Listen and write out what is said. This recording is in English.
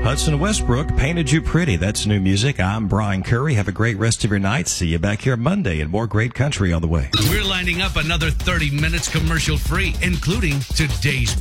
Hudson Westbrook, Painted You Pretty. That's new music. I'm Brian Curry. Have a great rest of your night. See you back here Monday and more great country on the way. We're lining up another 30 minutes commercial free, including today's